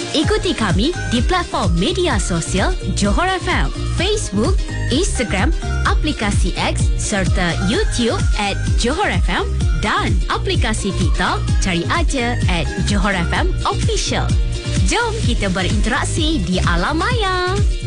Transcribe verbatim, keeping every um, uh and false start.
Ikuti kami di platform media sosial Johor F M, Facebook, Instagram, aplikasi X serta YouTube at Johor F M dan aplikasi TikTok, cari aja at Johor F M Official. Jom kita berinteraksi di alam maya.